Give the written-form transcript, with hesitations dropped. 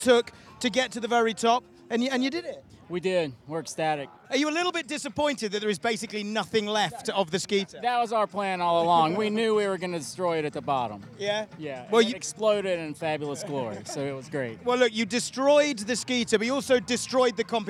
took to get to the very top, and you did it. We did. We're ecstatic. Are you a little bit disappointed that there is basically nothing left of the Skeeter? That was our plan all along. We knew we were going to destroy it at the bottom. Yeah? Yeah. Well, It you exploded in fabulous glory, so it was great. Well, look, you destroyed the Skeeter, but you also destroyed the competition.